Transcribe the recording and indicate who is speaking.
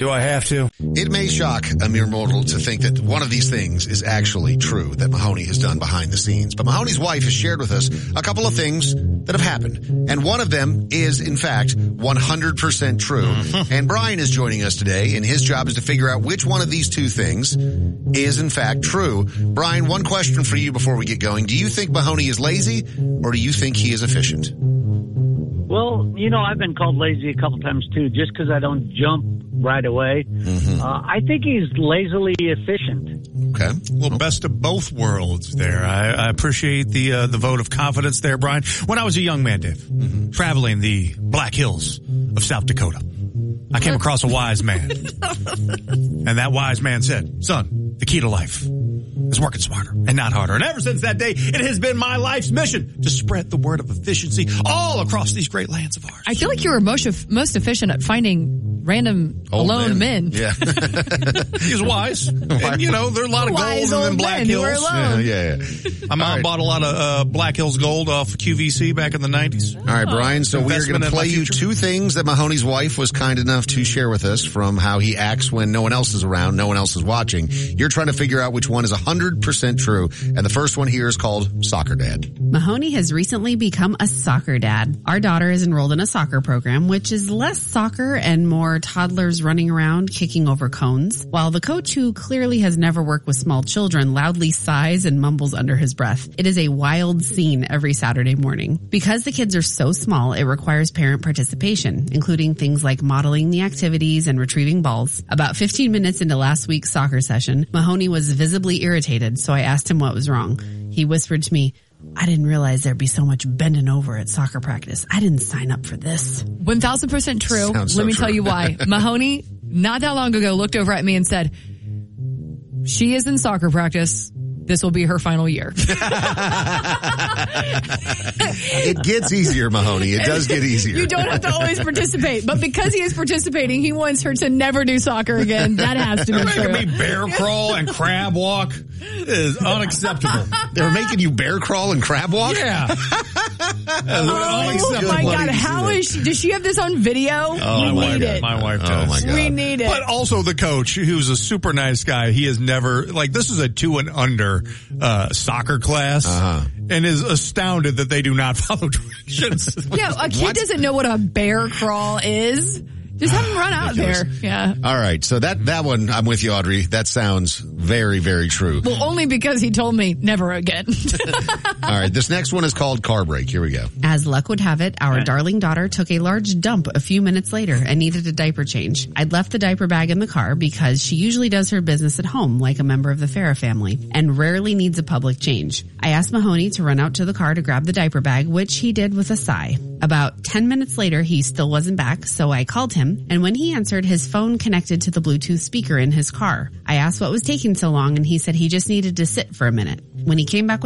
Speaker 1: Do I have to?
Speaker 2: It may shock a mere mortal to think that one of these things is actually true that Mahoney has done behind the scenes. But Mahoney's wife has shared with us a couple of things that have happened. And one of them is, in fact, 100% true. And Brian is joining us today, and his job is to figure out which one of these two things is, in fact, true. Brian, one question for you before we get going. Do you think Mahoney is lazy, or do you think he is efficient?
Speaker 3: Well, I've been called lazy a couple times, too, just because I don't jump right away. I think he's lazily efficient.
Speaker 2: Okay.
Speaker 1: Well, best of both worlds there. I appreciate the vote of confidence there, Brian. When I was a young man, Dave, traveling the Black Hills of South Dakota, I came across a wise man. And that wise man said, son, the key to life is working smarter and not harder. And ever since that day, it has been my life's mission to spread the word of efficiency all across these great lands of ours.
Speaker 4: I feel like you were most efficient at finding random
Speaker 2: Old
Speaker 4: alone men.
Speaker 2: Yeah.
Speaker 1: He's wise. And, there are a lot of
Speaker 4: Wise
Speaker 1: gold in
Speaker 4: old
Speaker 1: Black
Speaker 4: men who
Speaker 1: Hills.
Speaker 4: are alone.
Speaker 2: Yeah.
Speaker 1: My mom bought a lot of Black Hills gold off of QVC back in the 90s.
Speaker 2: All right, Brian, so we are going
Speaker 1: Investment
Speaker 2: to
Speaker 1: in my
Speaker 2: play you
Speaker 1: future.
Speaker 2: two things that Mahoney's wife was kind enough to share with us from how he acts when no one else is around, no one else is watching. You're trying to figure out which one is 100% true, and the first one here is called Soccer Dad.
Speaker 5: Mahoney has recently become a soccer dad. Our daughter is enrolled in a soccer program, which is less soccer and more toddlers running around kicking over cones, while the coach, who clearly has never worked with small children, loudly sighs and mumbles under his breath. It is a wild scene every Saturday morning. Because the kids are so small, it requires parent participation, including things like modeling the activities and retrieving balls. About 15 minutes into last week's soccer session, Mahoney was visibly irritated, so I asked him what was wrong. He whispered to me, I didn't realize there'd be so much bending over at soccer practice. I didn't sign up for this.
Speaker 4: 1,000% true.
Speaker 2: Sounds so
Speaker 4: Let me
Speaker 2: true.
Speaker 4: tell you why. Mahoney, not that long ago, looked over at me and said, she is in soccer practice. This will be her final year.
Speaker 2: It gets easier, Mahoney. It does get easier.
Speaker 4: You don't have to always participate. But because he is participating, he wants her to never do soccer again. That has to be
Speaker 1: Making
Speaker 4: true.
Speaker 1: me bear crawl and crab walk is unacceptable.
Speaker 2: They were making you bear crawl and crab walk?
Speaker 1: Yeah.
Speaker 4: Oh my God. How is she? Does she have this on video?
Speaker 1: My
Speaker 4: We
Speaker 1: wife,
Speaker 4: need it.
Speaker 1: my wife does.
Speaker 2: Oh, my God.
Speaker 4: We need it.
Speaker 1: But also the coach, who's a super nice guy, he has never, this is a 2 and under soccer class, and is astounded that they do not follow directions.
Speaker 4: Yeah, a kid doesn't know what a bear crawl is. Just have him run out there. Yeah.
Speaker 2: All right, so that one, I'm with you, Audrey. That sounds very, very true.
Speaker 4: Well, only because he told me never again.
Speaker 2: All right, this next one is called Car Break. Here we go.
Speaker 5: As luck would have it, our darling daughter took a large dump a few minutes later and needed a diaper change. I'd left the diaper bag in the car because she usually does her business at home like a member of the Farah family and rarely needs a public change. I asked Mahoney to run out to the car to grab the diaper bag, which he did with a sigh. About 10 minutes later, he still wasn't back, so I called him, and when he answered, his phone connected to the Bluetooth speaker in his car. I asked what was taking so long, and he said he just needed to sit for a minute. When he came back with